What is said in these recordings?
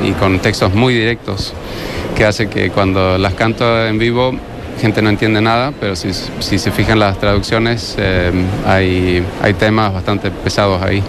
y con textos muy directos, que hace que cuando las canto en vivo gente no entiende nada, pero si se fijan las traducciones, hay temas bastante pesados ahí,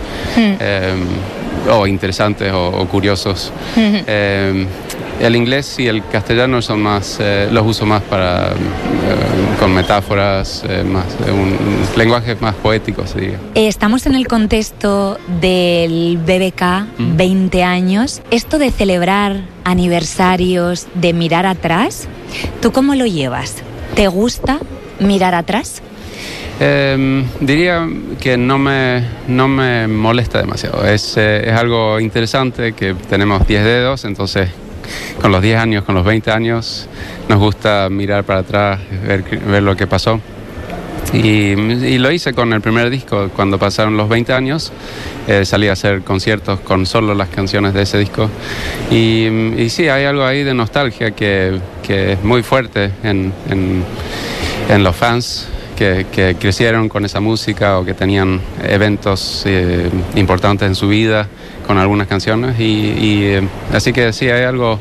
o interesantes o curiosos. El inglés y el castellano son más, los uso más para con metáforas, lenguajes más poéticos, diría. Estamos en el contexto del BBK, 20 años. Esto de celebrar aniversarios, de mirar atrás, ¿tú cómo lo llevas? ¿Te gusta mirar atrás? Diría que no me molesta demasiado. Es algo interesante que tenemos 10 dedos, entonces con los 10 años, con los 20 años, nos gusta mirar para atrás, ver lo que pasó. Y lo hice con el primer disco. Cuando pasaron los 20 años, salí a hacer conciertos con solo las canciones de ese disco. Y sí, hay algo ahí de nostalgia que es muy fuerte en los fans que crecieron con esa música o que tenían eventos importantes en su vida con algunas canciones. Así que sí, hay algo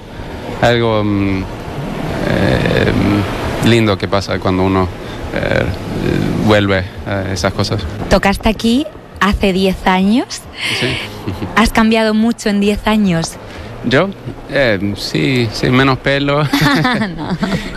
lindo que pasa cuando uno vuelve a esas cosas. Tocaste aquí hace 10 años. Sí. ¿Has cambiado mucho en 10 años? ¿Yo? Sí, menos pelo. No.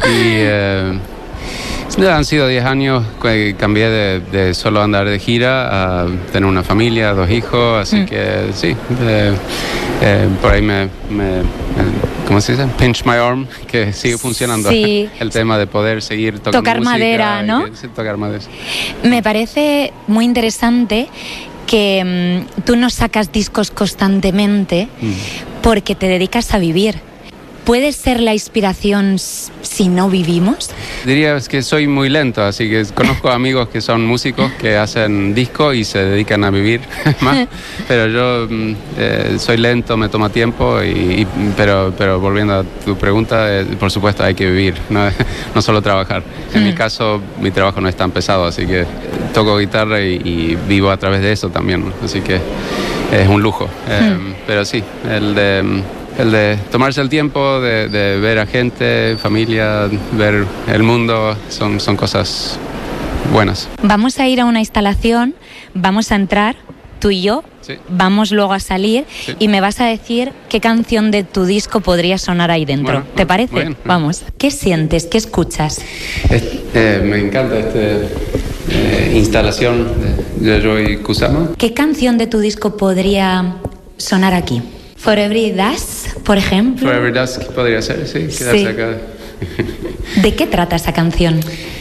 Han sido 10 años que cambié de solo andar de gira a tener una familia, 2 hijos, así que sí, por ahí ¿cómo se dice? Pinch my arm, que sigue funcionando. Sí. El tema de poder seguir tocando tocar música, madera, ¿no? Sí, tocar madera. Me parece muy interesante que tú no sacas discos constantemente porque te dedicas a vivir. ¿Puede ser la inspiración si no vivimos? Diría que soy muy lento, así que conozco amigos que son músicos que hacen disco y se dedican a vivir más, pero yo soy lento, me toma tiempo, pero volviendo a tu pregunta, por supuesto hay que vivir, no solo trabajar. En mi caso, mi trabajo no es tan pesado, así que toco guitarra y vivo a través de eso también, ¿no? Así que es un lujo. Pero sí, el de tomarse el tiempo de ver a gente, familia, ver el mundo, son cosas buenas. Vamos a ir a una instalación, vamos a entrar, tú y yo, sí. Vamos luego a salir, sí. Y me vas a decir qué canción de tu disco podría sonar ahí dentro. Bueno, ¿te parece? Bien. Vamos. ¿Qué sientes? ¿Qué escuchas? Me encanta esta instalación de Yayoi Kusama. ¿Qué canción de tu disco podría sonar aquí? For Every Dusk, por ejemplo. For Every Dusk podría ser, sí, quedarse sí. acá. ¿De qué trata esa canción?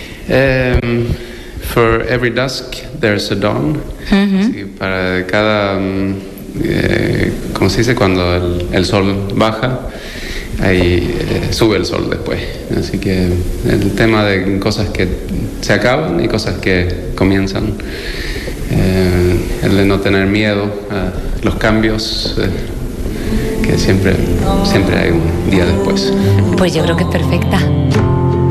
For every dusk there's a dawn. Sí, para cada, ¿cómo se dice? Cuando el sol baja, ahí sube el sol después. Así que el tema de cosas que se acaban y cosas que comienzan. El de no tener miedo a los cambios. Que siempre hay un día después. Pues yo creo que es perfecta.